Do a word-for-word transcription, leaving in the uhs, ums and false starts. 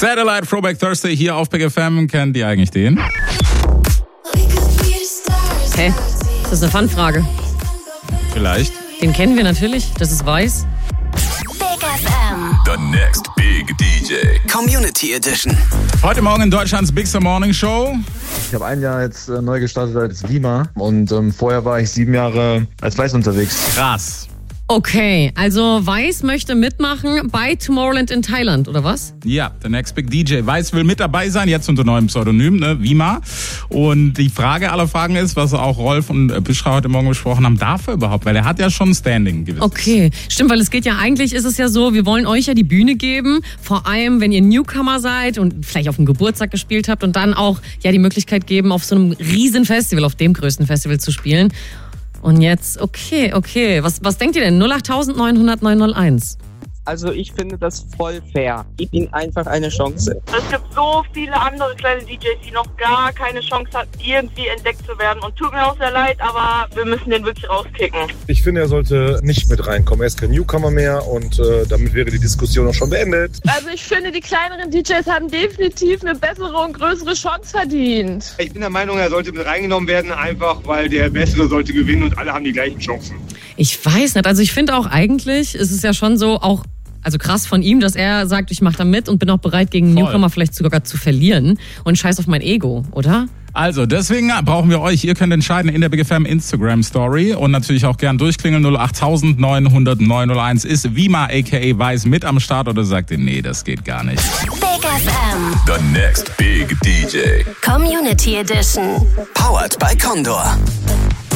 Satellite Throwback Thursday hier auf Big F M. Kennt ihr eigentlich den? Hä? Ist das eine Fanfrage? Vielleicht. Den kennen wir natürlich, das ist Weiß. Big F M. The next big D J. Community Edition. Heute Morgen in Deutschlands Big Star Morning Show. Ich habe ein Jahr jetzt äh, neu gestartet als Wima und ähm, vorher war ich sieben Jahre als Weiß unterwegs. Krass. Okay, also Weiß möchte mitmachen bei Tomorrowland in Thailand, oder was? Ja, The Next Big D J. Weiß will mit dabei sein, jetzt unter neuem Pseudonym, ne, Wima. Und die Frage aller Fragen ist, was auch Rolf und Bischra heute Morgen besprochen haben, darf er überhaupt? Weil er hat ja schon Standing gewiss. Okay, stimmt, weil es geht ja eigentlich, ist es ja so, wir wollen euch ja die Bühne geben, vor allem wenn ihr Newcomer seid und vielleicht auf dem Geburtstag gespielt habt und dann auch ja die Möglichkeit geben, auf so einem riesen Festival, auf dem größten Festival zu spielen. Und jetzt, okay, okay. Was, was denkt ihr denn? null acht neun null null neun null eins. Also ich finde das voll fair. Gib ihnen einfach eine Chance. Es gibt so viele andere kleine D Js, die noch gar keine Chance hatten, irgendwie entdeckt zu werden. Und tut mir auch sehr leid, aber wir müssen den wirklich rauskicken. Ich finde, er sollte nicht mit reinkommen. Er ist kein Newcomer mehr und äh, damit wäre die Diskussion auch schon beendet. Also ich finde, die kleineren D Js haben definitiv eine bessere und größere Chance verdient. Ich bin der Meinung, er sollte mit reingenommen werden, einfach weil der Bessere sollte gewinnen und alle haben die gleichen Chancen. Ich weiß nicht, also ich finde auch eigentlich, ist es ja schon so, auch also krass von ihm, dass er sagt, ich mache da mit und bin auch bereit, gegen einen Newcomer vielleicht sogar zu verlieren und scheiß auf mein Ego, oder? Also, deswegen brauchen wir euch. Ihr könnt entscheiden in der Big F M Instagram Story und natürlich auch gern durchklingeln. null acht neun null null neun null eins. Ist Wima aka Weiß mit am Start oder sagt ihr, nee, das geht gar nicht? Big F M. The next big D J. Community Edition. Powered by Condor.